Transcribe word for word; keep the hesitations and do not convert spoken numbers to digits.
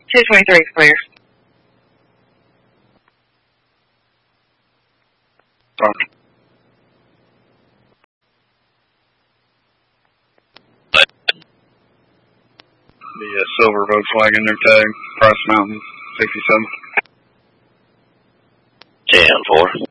two twenty-three, clear. Roger. The uh, silver Volkswagen, their tag, Cross Mountain, sixty-seven. ten four.